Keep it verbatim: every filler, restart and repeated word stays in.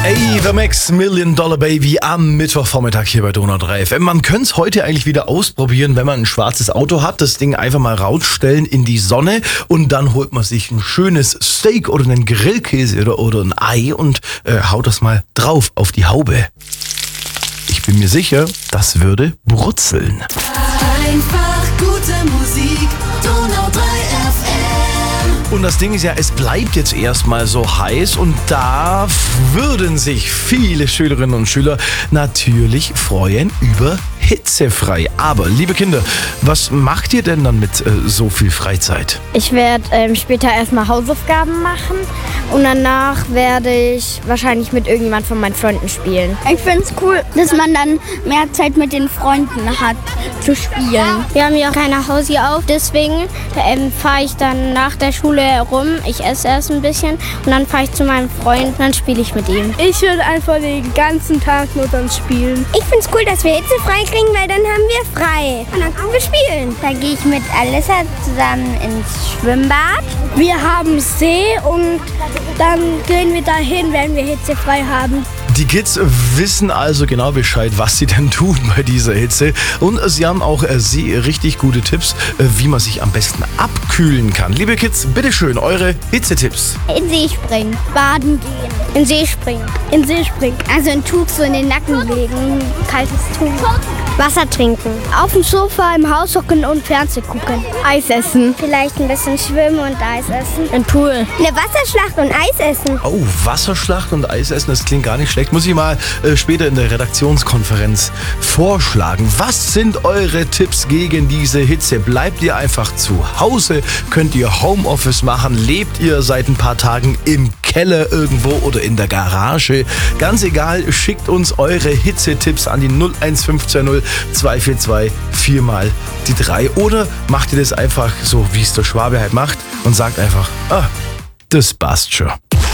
Ava Max, Million Dollar Baby am Mittwochvormittag hier bei Donau drei F M. Man könnte es heute eigentlich wieder ausprobieren, wenn man ein schwarzes Auto hat, das Ding einfach mal rausstellen in die Sonne und dann holt man sich ein schönes Steak oder einen Grillkäse oder, oder ein Ei und äh, haut das mal drauf auf die Haube. Ich bin mir sicher, das würde brutzeln. Einfach gute Musik, Donau drei F M. Und das Ding ist ja, es bleibt jetzt erstmal so heiß und da würden sich viele Schülerinnen und Schüler natürlich freuen über hitzefrei. Aber, liebe Kinder, was macht ihr denn dann mit äh, so viel Freizeit? Ich werde ähm, später erstmal Hausaufgaben machen und danach werde ich wahrscheinlich mit irgendjemand von meinen Freunden spielen. Ich finde es cool, dass man dann mehr Zeit mit den Freunden hat zu spielen. Wir haben ja keine Hausi auf, deswegen ähm, fahre ich dann nach der Schule rum. Ich esse erst ein bisschen und dann fahre ich zu meinem Freund und dann spiele ich mit ihm. Ich würde einfach den ganzen Tag nur dann spielen. Ich finde es cool, dass wir hitzefrei kriegen, weil dann haben wir frei. Und dann können wir spielen. Da gehe ich mit Alissa zusammen ins Schwimmbad. Wir haben See und dann gehen wir dahin, wenn wir hitzefrei haben. Die Kids wissen also genau Bescheid, was sie denn tun bei dieser Hitze. Und sie haben auch äh, sie richtig gute Tipps, äh, wie man sich am besten abkühlen kann. Liebe Kids, bitteschön, eure Hitzetipps. In See springen, baden gehen. In See springen. In See springen. Also ein Tuch so in den Nacken legen, ein kaltes Tuch. Wasser trinken. Auf dem Sofa im Haus hocken und Fernsehen gucken. Eis essen. Vielleicht ein bisschen schwimmen und Eis essen. Im Pool. Eine Wasserschlacht und Eis essen. Oh, Wasserschlacht und Eis essen, das klingt gar nicht schlecht. Muss ich mal äh, später in der Redaktionskonferenz vorschlagen. Was sind eure Tipps gegen diese Hitze? Bleibt ihr einfach zu Hause? Könnt ihr Homeoffice machen? Lebt ihr seit ein paar Tagen im Keller irgendwo oder in der Garage? Ganz egal, schickt uns eure Hitzetipps an die null eins fünf zwei null zwei vier zwei vier mal die drei. Oder macht ihr das einfach so, wie es der Schwabe halt macht und sagt einfach, ah, das passt schon.